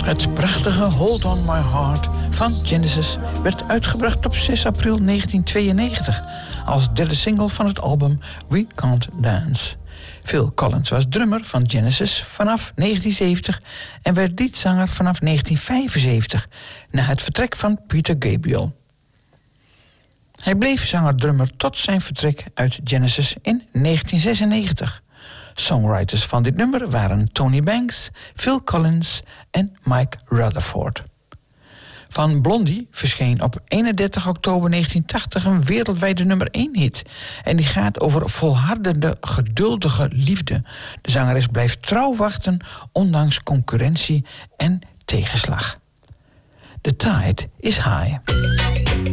Het prachtige Hold On My Heart van Genesis werd uitgebracht op 6 april 1992... als derde single van het album We Can't Dance. Phil Collins was drummer van Genesis vanaf 1970... en werd liedzanger vanaf 1975... na het vertrek van Peter Gabriel. Hij bleef zanger-drummer tot zijn vertrek uit Genesis in 1996... Songwriters van dit nummer waren Tony Banks, Phil Collins en Mike Rutherford. Van Blondie verscheen op 31 oktober 1980 een wereldwijde nummer 1 hit. En die gaat over volhardende, geduldige liefde. De zangeres blijft trouw wachten, ondanks concurrentie en tegenslag. The Tide is High.